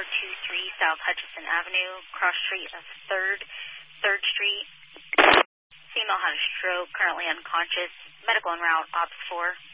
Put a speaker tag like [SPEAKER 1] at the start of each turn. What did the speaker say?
[SPEAKER 1] South Hutchison Avenue, cross street of 3rd Street. Female had a stroke, currently unconscious. Medical en route, Ops 4.